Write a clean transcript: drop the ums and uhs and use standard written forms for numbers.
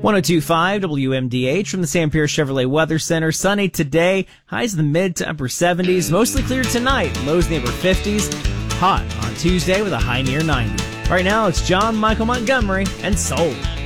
102.5 WMDH from the Sam Pierce Chevrolet Weather Center. Sunny today, highs in the mid to upper 70s. Mostly clear tonight, lows in the upper 50s. Hot on Tuesday with a high near 90. Right now, it's John Michael Montgomery and Soul.